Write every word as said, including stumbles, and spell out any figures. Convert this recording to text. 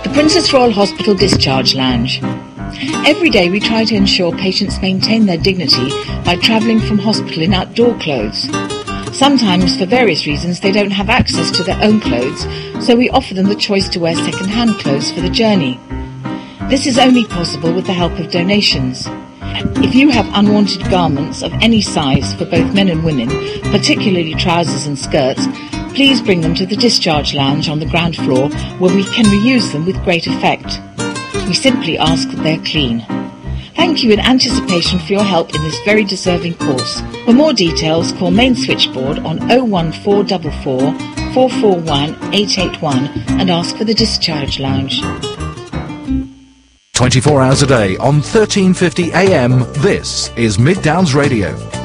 The Princess Royal Hospital Discharge Lounge. Every day we try to ensure patients maintain their dignity by travelling from hospital in outdoor clothes. Sometimes, for various reasons, they don't have access to their own clothes, so we offer them the choice to wear second-hand clothes for the journey. This is only possible with the help of donations. If you have unwanted garments of any size for both men and women, particularly trousers and skirts, please bring them to the Discharge Lounge on the ground floor, where we can reuse them with great effect. We simply ask that they're clean. Thank you in anticipation for your help in this very deserving cause. For more details, call Main Switchboard on oh one four four four, four four one, eight eight one and ask for the Discharge Lounge. twenty-four hours a day on thirteen fifty A M, this is Mid Downs Radio.